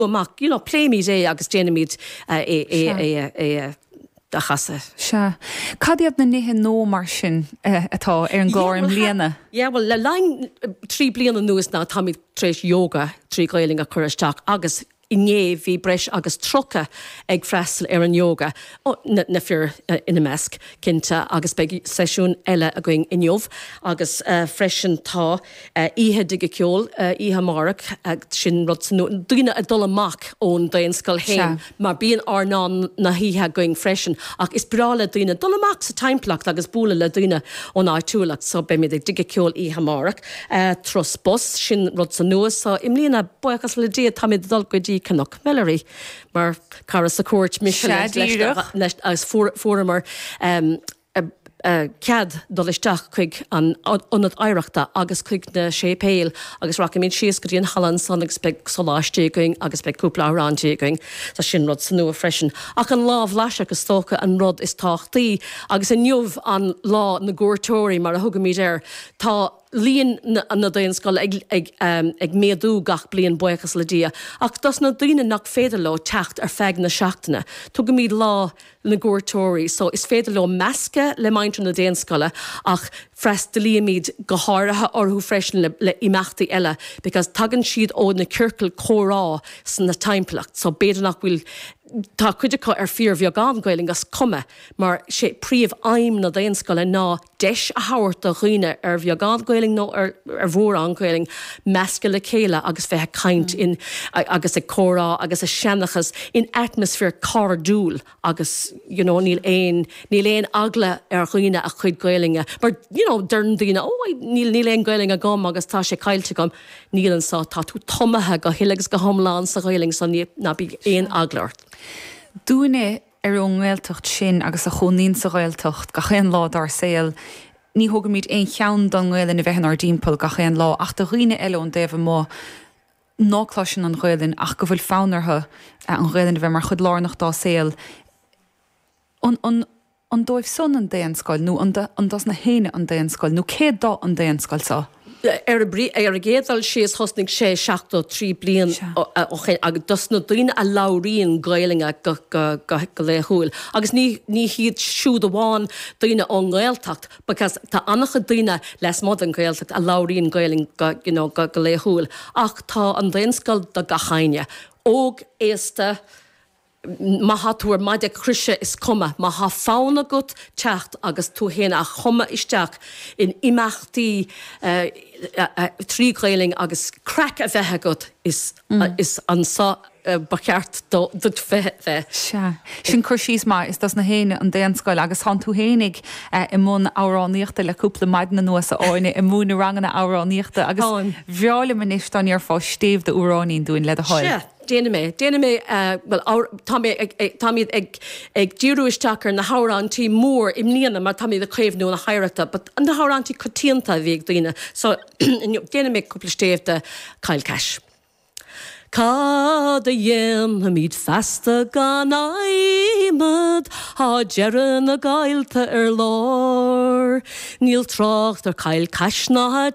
amach, pléimiid é agus déanaimiid é da chasa. Se. Cadiad na nithe nó mar sin atá ar an gáim bliana? Well, le lein 3 bliana nuas ná táid trééis yoga trí gailing a chuiristeach agus iné hí breis agus trocha ag freistal ar an yoga na fear ina measc cinnte agus beag seisiún eile a going inniuh agus freisin tá ihe dig ceol ihe marach sin rud duine a dul amach ón daonscail héin mar bíon ná na hithe going freisin ach is brála duine dul amach sa timpplacht agus búla le duine ón áitiúlacht so be mé ag dig ceol ihe marach tros bus sin rud sa nuas so imlíana buchas le dé tamid dul goidí Canach Mellery, mar Caras a Court Michel as former cead dolisteach chuig an onad éireachta agus chuig na sépéil agus racamín sios go dtíon Hallan san agus beag soláistéing agus beag cúpla árántéing sa sin rud san nua freisin. Ach an lá bhleise agus tócha an rud is táchtaí agus in nniuh an lá na gúirtóirí mar a thugamíd tá líon na daonscail ag méadú gach blion buchas le dia ach das na daoine nach féidir le techt ar feig na seachtainna. Tugamíd lá na gúirtóirí so is féidir le measca le mainte na daonscaile ach freistalíomid go háirithe orthú freisin le imachtaí eile because tagann siad ó na circle chórá san na timplacht so béidir nach bhfuil tá chuideá ar fear bhí gan gas cumme mar sé príomh aim na daonscaile ná deis a hairt a chuoine ar bhí gan nó ar bhór angailing measca le chéile agus bheith caint in agus a chórá agus a seannachas in atmosfér cardúil agus níl éon agla ar chuoine a chuid gailinge mar dern dína níl éon gailing a gom agus tá sé caiilte gom níl an sá tá tú tomathe go hiilegus go thomláán sa gailing san na bí éon aglairt. Dúine ar an ghiltocht sin agus a chonín sa ghiltocht ga chéan lá dar saoil ní thugamid éon cheann don ghilin a bheithan ar dímpel ga chéan lá ach do riine eile an déobh má náclasin an ghilin ach go bhfuil fánartha an ghilin a bheith mar chud lárnach dá saoil an dóibh son an daonscail nó an das na héine an daonscail nó cé dá an daonscail sa? Ar a géadal sios hosnig sé 3 blian agus dus na duine a lauríon gailinge go léthúil. Agus ní hiad siúd amháin duine an gailtacht, because tá annacha duine les mod an gailtacht a lauríon gailing go léthúil. Ach tá an daonscail do gachaine. Óg éasta má hatúir maide cruise is cuma, má ha fána gut techt agus tú héna a chuma isteach in imachtaí trígailing agus crack a bheitthe gut is an sa baceart dut bheith. Sin chuirsís má is das na héine an daonscail agus han tú hénig i mún áráníochta le cúpla maid na nuas a áine i múna ranganna áráníochta agus bheála manistan ar fá stéomh de uránín dúin le a háil. Déana mé táid ag díúisteachar na hárantí mór im líana mar táid a chéimhnú na haireachta, but an na hárantí cotíanta bhíag daoine, so déana mé cúpla stéomh de Cail Cash. Cad a dhéan míad festa gan aimimad há dearan a gailte ar lár, níl trácht ar Cail Cash ná